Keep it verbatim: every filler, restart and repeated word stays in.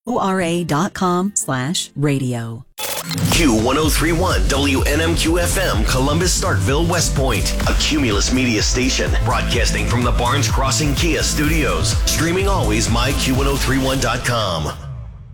ora.com slash radio. Q one oh three point one W N M Q F M, Columbus, Starkville, West Point. A Cumulus Media station. Broadcasting from the Barnes Crossing Kia studios. Streaming always, my Q ten thirty-one dot com.